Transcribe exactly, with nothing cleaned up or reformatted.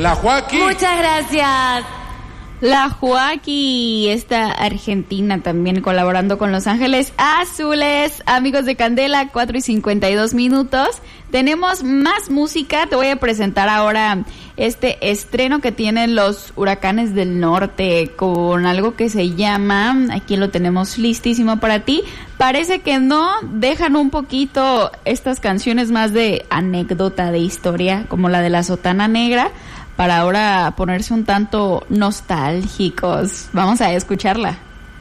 la Joaquín. Muchas gracias. La Joaquín, esta argentina también colaborando con Los Ángeles Azules. Amigos de Candela, cuatro y cincuenta y dos minutos. Tenemos más música. Te voy a presentar ahora este estreno que tienen los Huracanes del Norte con algo que se llama, aquí lo tenemos listísimo para ti. Parece que no, dejan un poquito estas canciones más de anécdota, de historia, como la de la Sotana Negra, para ahora ponerse un tanto nostálgicos. Vamos a escucharla.